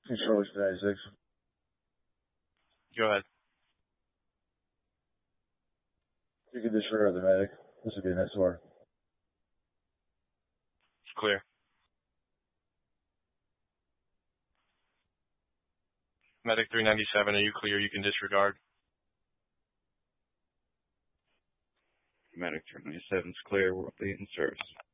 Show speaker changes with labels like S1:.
S1: Charlotte 96.
S2: Go ahead.
S1: You can disregard the medic. This would be an SR.
S2: It's clear. Medic 397, are you clear? You can disregard.
S3: Medic 397 is clear. We'll be in service.